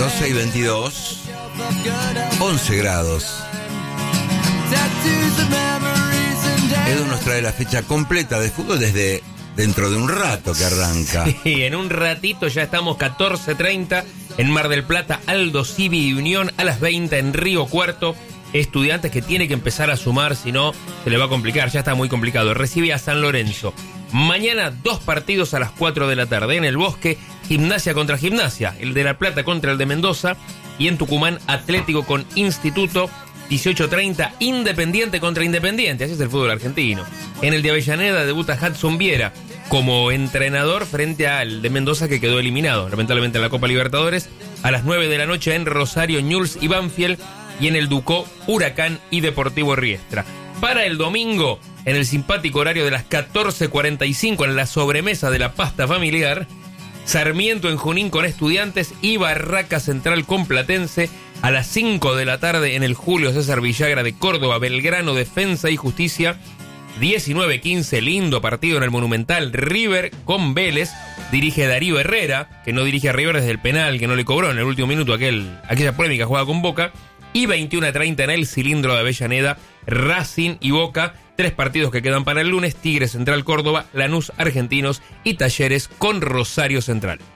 12 y 22, 11 grados. Edu nos trae la fecha completa de fútbol desde dentro de un rato que arranca. Sí, en un ratito ya estamos 14:30 en Mar del Plata, Aldo Civi y Unión, a las 20 en Río Cuarto. Estudiantes que tiene que empezar a sumar, si no se le va a complicar, ya está muy complicado. Recibe a San Lorenzo. Mañana 2 partidos a las 4 de la tarde. En el Bosque, Gimnasia contra Gimnasia, el de La Plata contra el de Mendoza. Y en Tucumán, Atlético con Instituto, 18:30, Independiente contra Independiente. Así es el fútbol argentino. En el de Avellaneda debuta Hudson Viera como entrenador frente al de Mendoza, que quedó eliminado lamentablemente en la Copa Libertadores. A las 9 de la noche en Rosario, Newell's y Banfield. Y en el Ducó, Huracán y Deportivo Riestra. Para el domingo, en el simpático horario de las 14:45, en la sobremesa de la pasta familiar, Sarmiento en Junín con Estudiantes y Barraca Central con Platense. A las 5 de la tarde en el Julio César Villagra de Córdoba, Belgrano, Defensa y Justicia. 19:15, lindo partido en el Monumental, River con Vélez. Dirige Darío Herrera, que no dirige a River desde el penal que no le cobró en el último minuto aquella polémica jugada con Boca. Y 21:30 en el Cilindro de Avellaneda, Racing y Boca. 3 partidos que quedan para el lunes: Tigre Central Córdoba, Lanús Argentinos y Talleres con Rosario Central.